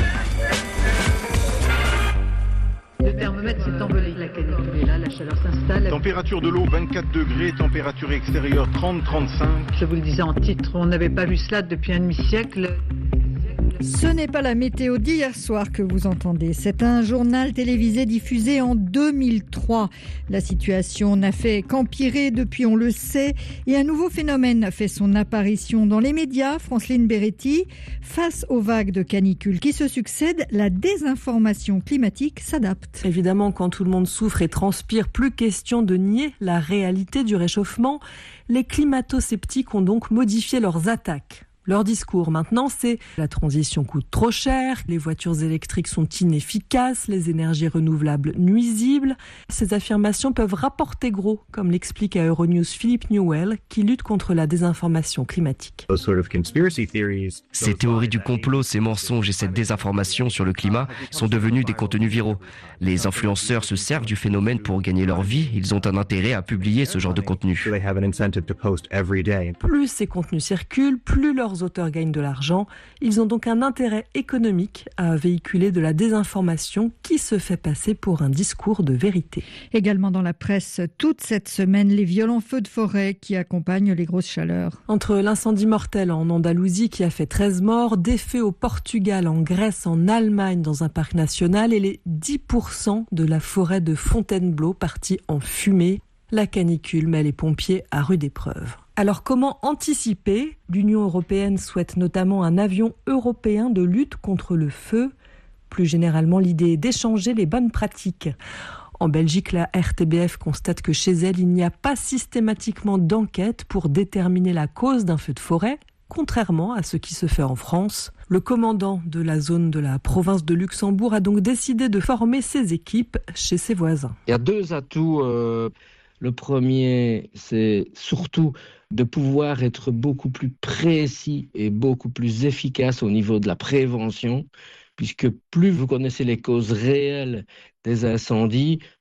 Le thermomètre s'est envolé, la canicule est là, la chaleur s'installe. Température de l'eau 24 degrés, température extérieure 30-35. Je vous le disais en titre, on n'avait pas vu cela depuis un demi-siècle. Ce n'est pas la météo d'hier soir que vous entendez, c'est un journal télévisé diffusé en 2003. La situation n'a fait qu'empirer depuis, on le sait, et un nouveau phénomène fait son apparition dans les médias. Franceline Beretti, face aux vagues de canicule qui se succèdent, la désinformation climatique s'adapte. Évidemment, quand tout le monde souffre et transpire, plus question de nier la réalité du réchauffement. Les climato-sceptiques ont donc modifié leurs attaques. Leur discours maintenant, c'est la transition coûte trop cher, les voitures électriques sont inefficaces, les énergies renouvelables nuisibles. Ces affirmations peuvent rapporter gros, comme l'explique à Euronews Philippe Newell, qui lutte contre la désinformation climatique. Ces théories du complot, ces mensonges et cette désinformation sur le climat sont devenus des contenus viraux. Les influenceurs se servent du phénomène pour gagner leur vie. Ils ont un intérêt à publier ce genre de contenu. Plus ces contenus circulent, plus leurs auteurs gagnent de l'argent. Ils ont donc un intérêt économique à véhiculer de la désinformation qui se fait passer pour un discours de vérité. Également dans la presse, toute cette semaine, les violents feux de forêt qui accompagnent les grosses chaleurs. Entre l'incendie mortel en Andalousie qui a fait 13 morts, des feux au Portugal, en Grèce, en Allemagne dans un parc national et les 10% de la forêt de Fontainebleau partie en fumée, la canicule met les pompiers à rude épreuve. Alors comment anticiper ? L'Union européenne souhaite notamment un avion européen de lutte contre le feu. Plus généralement, l'idée est d'échanger les bonnes pratiques. En Belgique, la RTBF constate que chez elle, il n'y a pas systématiquement d'enquête pour déterminer la cause d'un feu de forêt, contrairement à ce qui se fait en France. Le commandant de la zone de la province de Luxembourg a donc décidé de former ses équipes chez ses voisins. Il y a 2 atouts. Le premier, c'est surtout de pouvoir être beaucoup plus précis et beaucoup plus efficace au niveau de la prévention, puisque plus vous connaissez les causes réelles des incendies,